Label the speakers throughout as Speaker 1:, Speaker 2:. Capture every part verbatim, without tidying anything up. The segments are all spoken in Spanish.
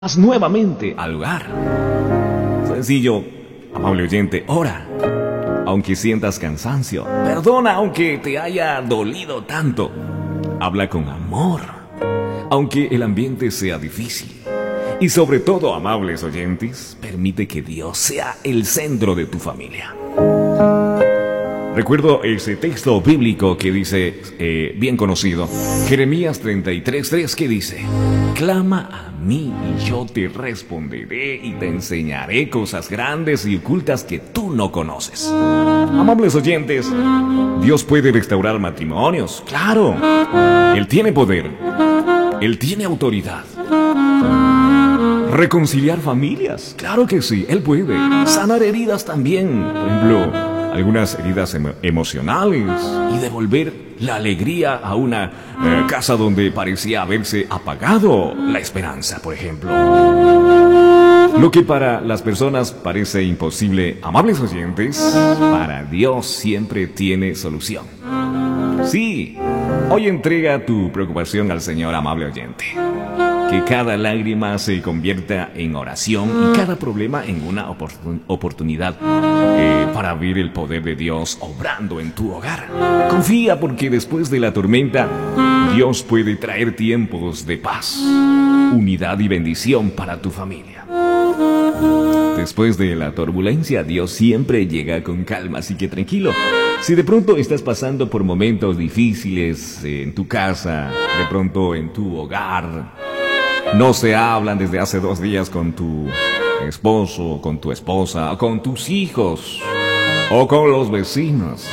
Speaker 1: Vas nuevamente al hogar. Sencillo, amable oyente, ora. Aunque sientas cansancio, perdona aunque te haya dolido tanto. Habla con amor, aunque el ambiente sea difícil. Y sobre todo, amables oyentes, permite que Dios sea el centro de tu familia. Recuerdo ese texto bíblico que dice, eh, bien conocido, Jeremías treinta y tres, tres, que dice: clama a mí y yo te responderé y te enseñaré cosas grandes y ocultas que tú no conoces. Amables oyentes, Dios puede restaurar matrimonios, claro. Él tiene poder, Él tiene autoridad. Reconciliar familias, claro que sí, Él puede. Sanar heridas también, por ejemplo, algunas heridas emo emocionales, y devolver la alegría a una eh, casa donde parecía haberse apagado la esperanza, por ejemplo. Lo que para las personas parece imposible, amables oyentes, para Dios siempre tiene solución. Sí, hoy entrega tu preocupación al Señor, amable oyente. Que cada lágrima se convierta en oración y cada problema en una oportun oportunidad eh, para ver el poder de Dios obrando en tu hogar. Confía, porque después de la tormenta, Dios puede traer tiempos de paz, unidad y bendición para tu familia. Después de la turbulencia, Dios siempre llega con calma, así que tranquilo. Si de pronto estás pasando por momentos difíciles en tu casa, de pronto en tu hogar, no se hablan desde hace dos días con tu esposo, con tu esposa, con tus hijos o con los vecinos,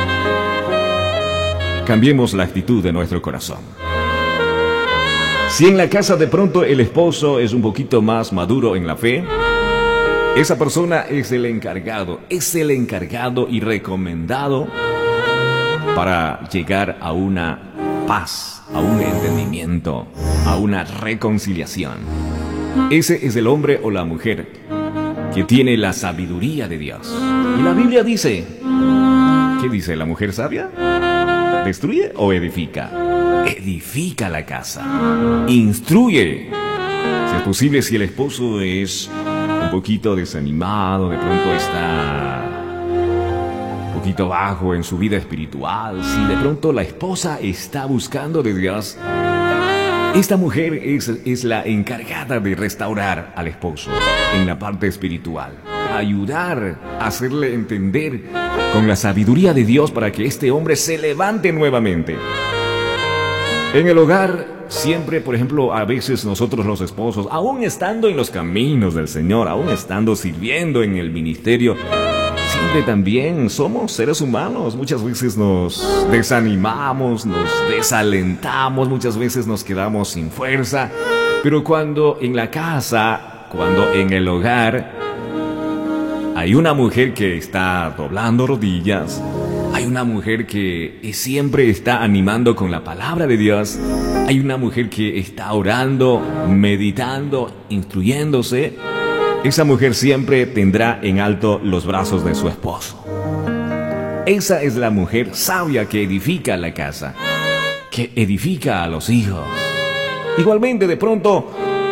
Speaker 1: cambiemos la actitud de nuestro corazón. Si en la casa de pronto el esposo es un poquito más maduro en la fe, esa persona es el encargado, es el encargado y recomendado para llegar a una paz, a un entendimiento, a una reconciliación. Ese es el hombre o la mujer que tiene la sabiduría de Dios. Y la Biblia dice, ¿qué dice la mujer sabia? ¿Destruye o edifica? Edifica la casa, instruye. Si es posible, si el esposo es un poquito desanimado, de pronto está un poquito bajo en su vida espiritual, si de pronto la esposa está buscando de Dios, esta mujer es, es la encargada de restaurar al esposo en la parte espiritual, ayudar a hacerle entender con la sabiduría de Dios para que este hombre se levante nuevamente. En el hogar, siempre, por ejemplo, a veces nosotros los esposos, aún estando en los caminos del Señor, aún estando sirviendo en el ministerio, siempre también somos seres humanos. Muchas veces nos desanimamos, nos desalentamos, muchas veces nos quedamos sin fuerza. Pero cuando en la casa, cuando en el hogar, hay una mujer que está doblando rodillas, hay una mujer que siempre está animando con la palabra de Dios, hay una mujer que está orando, meditando, instruyéndose, esa mujer siempre tendrá en alto los brazos de su esposo. Esa es la mujer sabia que edifica la casa, que edifica a los hijos. Igualmente, de pronto,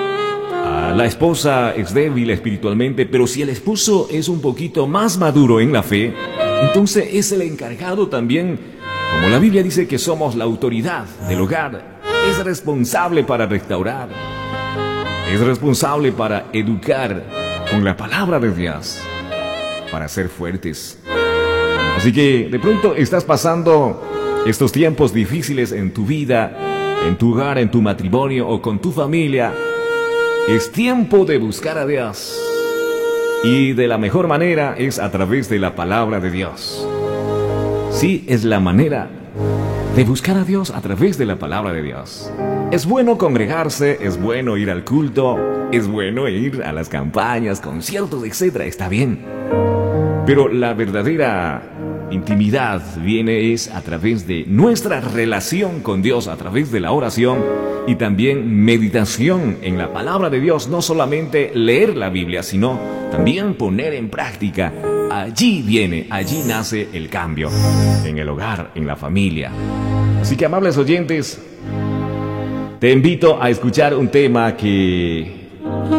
Speaker 1: la esposa es débil espiritualmente, pero si el esposo es un poquito más maduro en la fe, entonces es el encargado también, como la Biblia dice que somos la autoridad del hogar, es responsable para restaurar, es responsable para educar con la palabra de Dios, para ser fuertes. Así que de pronto estás pasando estos tiempos difíciles en tu vida, en tu hogar, en tu matrimonio o con tu familia. Es tiempo de buscar a Dios. Y de la mejor manera es a través de la palabra de Dios. Sí, es la manera de buscar a Dios a través de la palabra de Dios. Es bueno congregarse, es bueno ir al culto, es bueno ir a las campañas, conciertos, etcétera. Está bien. Pero la verdadera intimidad viene es a través de nuestra relación con Dios, a través de la oración y también meditación en la palabra de Dios. No solamente leer la Biblia, sino también poner en práctica. Allí viene, allí nace el cambio, en el hogar, en la familia. Así que, amables oyentes, te invito a escuchar un tema que